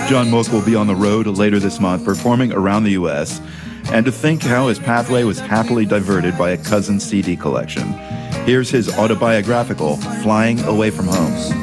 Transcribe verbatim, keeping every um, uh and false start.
John Mook will be on the road later this month, performing around the U S, and to think how his pathway was happily diverted by a cousin's C D collection. Here's his autobiographical, Flying Away from Home.